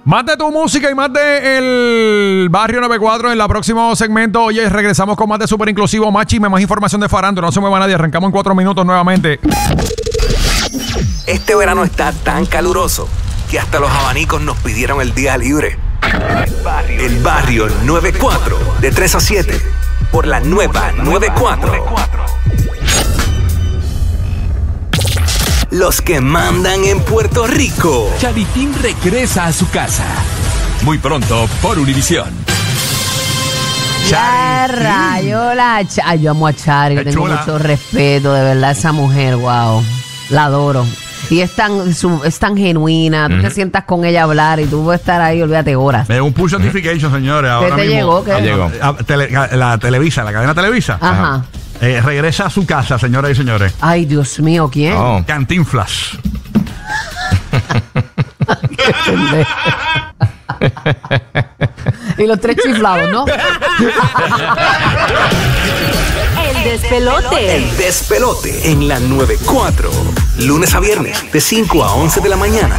Más de tu música y más de el Barrio 94 en el próximo segmento. Oye, regresamos con más de Super Inclusivo, más chisme, más información de farándula. No se mueva nadie, arrancamos en 4 minutos nuevamente. Este verano está tan caluroso que hasta los abanicos nos pidieron el día libre. El Barrio 94, de 3 a 7, por la nueva 94. Los que mandan en Puerto Rico. Charitín regresa a su casa. Muy pronto por Univisión. Ya rayo, yo amo a Chari, le tengo mucho respeto, de verdad, esa mujer, wow, la adoro. Y es tan genuina, tú te sientas con ella a hablar y tú puedes estar ahí, olvídate, horas. Un push notification, señores. ¿Qué te llegó? ¿Qué llegó? La Televisa, la cadena Televisa. Ajá. Regresa a su casa, señoras y señores. Ay, Dios mío, ¿quién? Oh. Cantinflas. Y los 3 chiflados, ¿no? El despelote. El despelote en la 94. Lunes a viernes, de 5 a 11 de la mañana.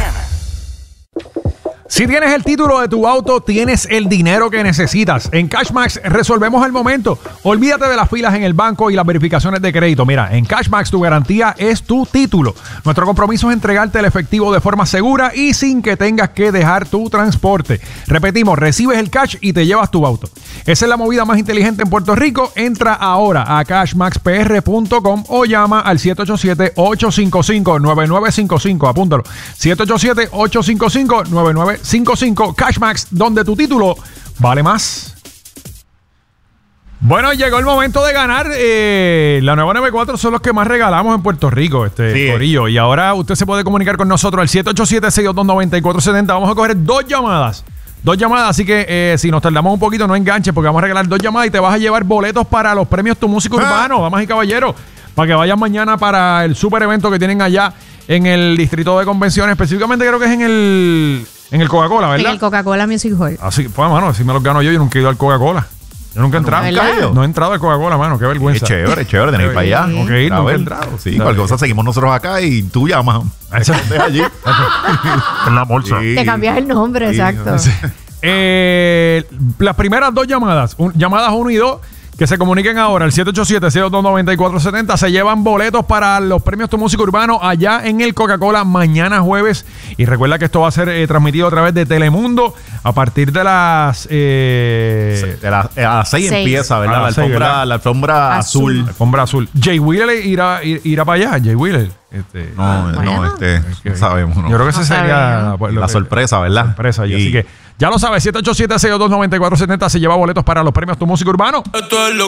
Si tienes el título de tu auto, tienes el dinero que necesitas. En Cashmax resolvemos el momento. Olvídate de las filas en el banco y las verificaciones de crédito. Mira, en Cashmax tu garantía es tu título. Nuestro compromiso es entregarte el efectivo de forma segura y sin que tengas que dejar tu transporte. Repetimos, recibes el cash y te llevas tu auto. Esa es la movida más inteligente en Puerto Rico. Entra ahora a cashmaxpr.com o llama al 787-855-9955. Apúntalo. 787-855-9955. Cashmax, donde tu título vale más. Bueno, llegó el momento de ganar. La nueva 94 son los que más regalamos en Puerto Rico, Corillo. Y ahora usted se puede comunicar con nosotros al 787-622-9470. Vamos a coger 2 llamadas. 2 llamadas, así que si nos tardamos un poquito, no enganches, porque vamos a regalar 2 llamadas y te vas a llevar boletos para los premios Tu Música Urbano, damas y caballeros, para que vayan mañana para el super evento que tienen allá en el distrito de convenciones. Específicamente creo que es en el Coca-Cola, ¿verdad? En el Coca-Cola Music Hall. Así, pues, mano, si me lo gano yo nunca he ido al Coca-Cola. Yo nunca he entrado. No he entrado al Coca-Cola, mano. Qué vergüenza. Es chévere, tener que ir para allá. Ok, nunca he entrado. Sí, cualquier cosa seguimos nosotros acá y tú llamas. Te allí. En la bolsa. Sí. Te cambias el nombre, exacto. Sí. Las primeras 2 llamadas, llamadas 1 y 2, que se comuniquen ahora al 787-622-9470. Se llevan boletos para los premios Tu Música Urbano allá en el Coca-Cola mañana jueves. Y recuerda que esto va a ser transmitido a través de Telemundo a partir de las... a las 6 empieza, ¿verdad? La alfombra azul. La alfombra azul. Jay Wheeler irá para allá, Jay Wheeler. No sabemos. No. Yo creo que esa sería la sorpresa, ¿verdad? Sorpresa. Así que ya lo sabes, 787-622-9470 se lleva boletos para los premios Tu Música Urbano. Esto es lo